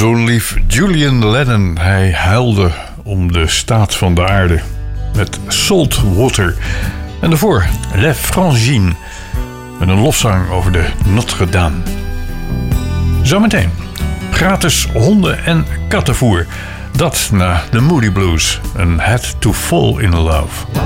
Zo lief Julian Lennon. Hij huilde om de staat van de aarde met Salt Water. En daarvoor Les Frangines met een lofzang over de Notre-Dame. Zometeen gratis honden- en kattenvoer. Dat na de Moody Blues. Een Had to Fall in Love.